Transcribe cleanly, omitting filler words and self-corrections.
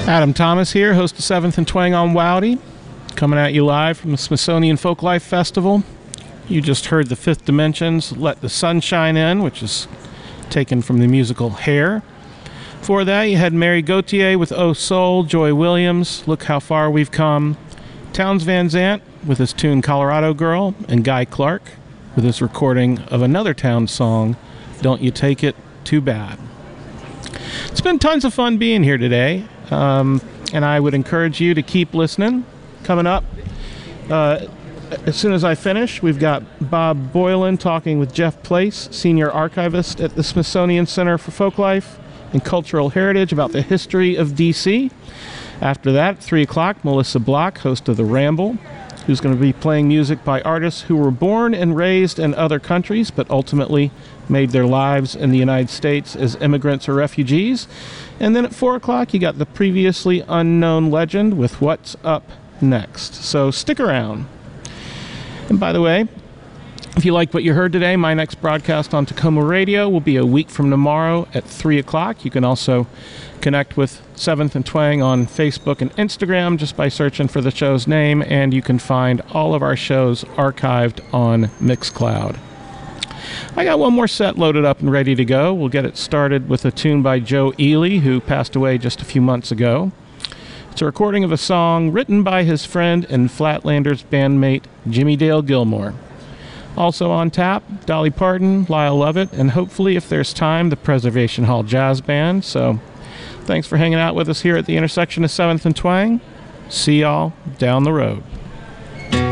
Adam Thomas here, host of 7th and Twang on Wowdy, coming at you live from the Smithsonian Folklife Festival. You just heard the Fifth Dimension's Let the Sunshine In, which is taken from the musical Hair. Before that, you had Mary Gauthier with Oh Soul, Joy Williams, Look How Far We've Come, Townes Van Zandt with his tune Colorado Girl, and Guy Clark with his recording of another Townes song, Don't You Take It Too Bad. It's been tons of fun being here today, and I would encourage you to keep listening. Coming up, as soon as I finish, we've got Bob Boylan talking with Jeff Place, Senior Archivist at the Smithsonian Center for Folklife and Cultural Heritage, about the history of D.C. After that, 3 o'clock, Melissa Block, host of The Ramble, who's going to be playing music by artists who were born and raised in other countries, but ultimately made their lives in the United States as immigrants or refugees. And then at 4 o'clock, you got the previously unknown legend with What's Up Next. So stick around. And by the way, if you liked what you heard today, my next broadcast on Tacoma Radio will be a week from tomorrow at 3 o'clock. You can also connect with 7th and Twang on Facebook and Instagram just by searching for the show's name, and you can find all of our shows archived on Mixcloud. I got one more set loaded up and ready to go. We'll get it started with a tune by Joe Ely, who passed away just a few months ago. It's a recording of a song written by his friend and Flatlanders bandmate Jimmy Dale Gilmore. Also on tap, Dolly Parton, Lyle Lovett, and hopefully, if there's time, the Preservation Hall Jazz Band. So thanks for hanging out with us here at the intersection of 7th and Twang. See y'all down the road.